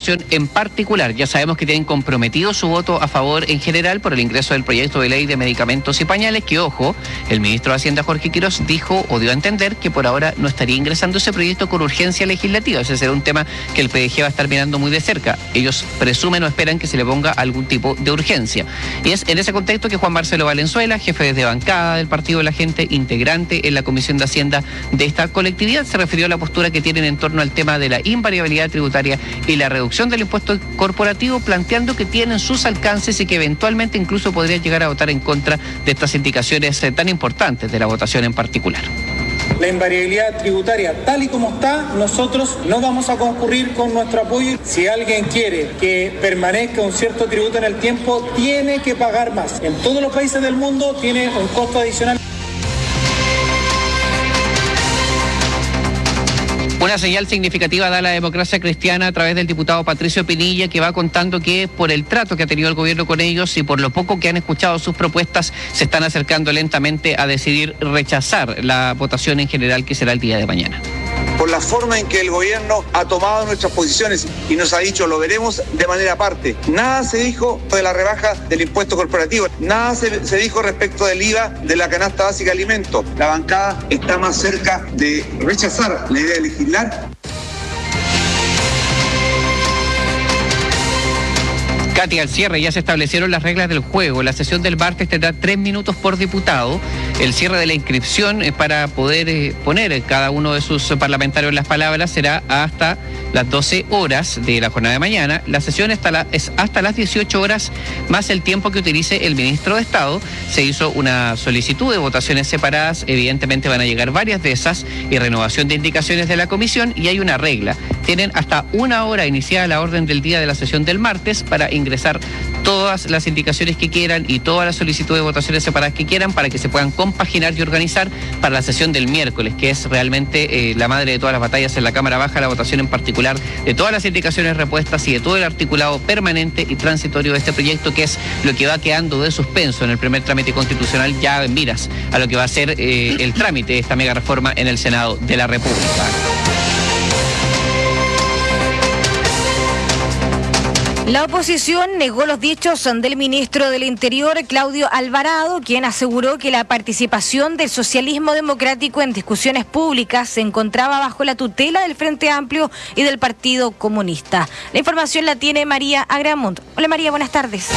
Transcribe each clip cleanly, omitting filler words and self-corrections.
votación en particular. Ya sabemos que tienen comprometido su voto a favor en general por el ingreso del proyecto de ley de medicamentos y pañales, que, ojo, el ministro de Hacienda, Jorge Quirós, dijo o dio a entender que por ahora no estaría ingresando ese proyecto con urgencia legislativa. Ese será un tema que el PDG va a estar mirando muy de cerca. Ellos presumen o esperan que se le ponga algún tipo de urgencia. Y es en ese contexto que Juan Marcelo Valenzuela, jefe de bancada del Partido de la Gente, integrante en la Comisión de Hacienda de esta colectividad, se refirió a la postura que tienen en torno al tema de la invariabilidad tributaria y la reducción del impuesto corporativo, planteando que tienen sus alcances y que eventualmente incluso podrían llegar a votar en contra de estas indicaciones tan importantes de la votación en particular. La invariabilidad tributaria, tal y como está, nosotros no vamos a concurrir con nuestro apoyo. Si alguien quiere que permanezca un cierto tributo en el tiempo, tiene que pagar más. En todos los países del mundo tiene un costo adicional. Una señal significativa da la Democracia Cristiana a través del diputado Patricio Pinilla, que va contando que por el trato que ha tenido el gobierno con ellos y por lo poco que han escuchado sus propuestas, se están acercando lentamente a decidir rechazar la votación en general que será el día de mañana. Por la forma en que el gobierno ha tomado nuestras posiciones y nos ha dicho lo veremos de manera aparte. Nada se dijo de la rebaja del impuesto corporativo, nada se dijo respecto del IVA de la canasta básica de alimentos. La bancada está más cerca de rechazar la idea de legislar. Katy, al cierre ya se establecieron las reglas del juego. La sesión del martes tendrá 3 minutos por diputado. El cierre de la inscripción para poder poner cada uno de sus parlamentarios las palabras será hasta las 12 horas de la jornada de mañana. La sesión es hasta las 18 horas más el tiempo que utilice el ministro de Estado. Se hizo una solicitud de votaciones separadas. Evidentemente van a llegar varias de esas y renovación de indicaciones de la comisión, y hay una regla. Tienen hasta 1 hora iniciada la orden del día de la sesión del martes para ingresar todas las indicaciones que quieran y todas las solicitudes de votaciones separadas que quieran para que se puedan compaginar y organizar para la sesión del miércoles, que es realmente la madre de todas las batallas en la Cámara Baja, la votación en particular de todas las indicaciones repuestas y de todo el articulado permanente y transitorio de este proyecto, que es lo que va quedando de suspenso en el primer trámite constitucional, ya en miras a lo que va a ser el trámite de esta mega reforma en el Senado de la República. La oposición negó los dichos del ministro del Interior, Claudio Alvarado, quien aseguró que la participación del socialismo democrático en discusiones públicas se encontraba bajo la tutela del Frente Amplio y del Partido Comunista. La información la tiene María Agramunt. Hola María, buenas tardes.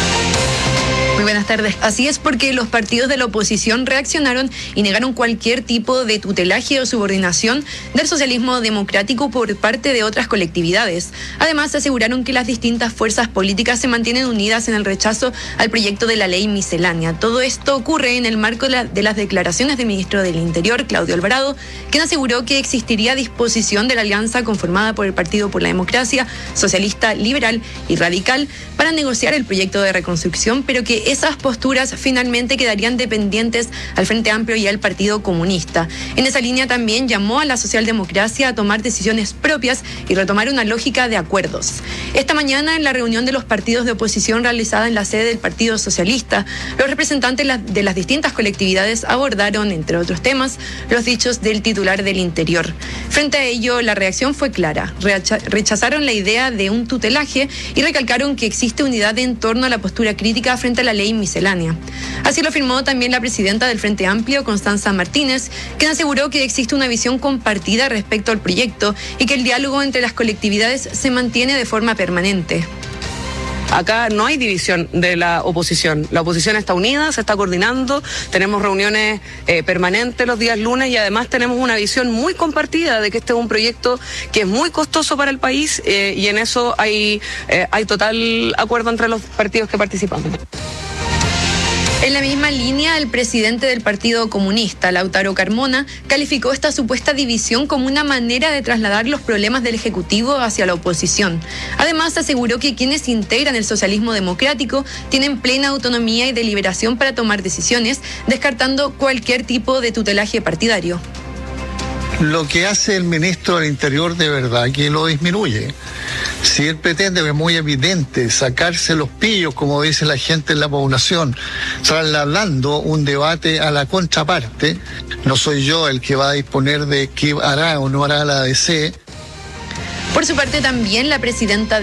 Muy buenas tardes. Así es, porque los partidos de la oposición reaccionaron y negaron cualquier tipo de tutelaje o subordinación del socialismo democrático por parte de otras colectividades. Además, aseguraron que las distintas fuerzas políticas se mantienen unidas en el rechazo al proyecto de la ley miscelánea. Todo esto ocurre en el marco de las declaraciones del ministro del Interior, Claudio Alvarado, quien aseguró que existiría disposición de la alianza conformada por el Partido por la Democracia, Socialista, Liberal y Radical para negociar el proyecto de reconstrucción, pero que esas posturas finalmente quedarían dependientes al Frente Amplio y al Partido Comunista. En esa línea también llamó a la socialdemocracia a tomar decisiones propias y retomar una lógica de acuerdos. Esta mañana, en la reunión de los partidos de oposición realizada en la sede del Partido Socialista, los representantes de las distintas colectividades abordaron, entre otros temas, los dichos del titular del Interior. Frente a ello, la reacción fue clara. Rechazaron la idea de un tutelaje y recalcaron que existe unidad en torno a la postura crítica frente a la ley miscelánea. Así lo afirmó también la presidenta del Frente Amplio, Constanza Martínez, quien aseguró que existe una visión compartida respecto al proyecto y que el diálogo entre las colectividades se mantiene de forma permanente. Acá no hay división de la oposición está unida, se está coordinando, tenemos reuniones permanentes los días lunes y además tenemos una visión muy compartida de que este es un proyecto que es muy costoso para el país y en eso hay total acuerdo entre los partidos que participamos. En la misma línea, el presidente del Partido Comunista, Lautaro Carmona, calificó esta supuesta división como una manera de trasladar los problemas del Ejecutivo hacia la oposición. Además, aseguró que quienes integran el socialismo democrático tienen plena autonomía y deliberación para tomar decisiones, descartando cualquier tipo de tutelaje partidario. Lo que hace el ministro del Interior de verdad que lo disminuye. Si él pretende, que es muy evidente, sacarse los pillos, como dice la gente en la población, trasladando un debate a la contraparte, no soy yo el que va a disponer de qué hará o no hará la ADC. Por su parte, también la presidenta